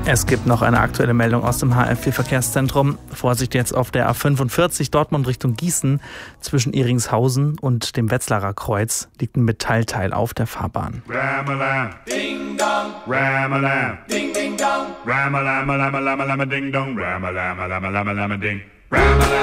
Es gibt noch eine aktuelle Meldung aus dem HF4-Verkehrszentrum. Vorsicht jetzt auf der A45 Dortmund Richtung Gießen. Zwischen Iringshausen und dem Wetzlarer Kreuz liegt ein Metallteil auf der Fahrbahn. Ram-a-lam, ding-dong, ram-a-lam, ding-ding-dong, ram-a-lam-a-lam-a-lam-a-lam-a-ding-dong, ram-a-lam-a-lam-a-lam-a-lam-a-ding, ram-a-lam.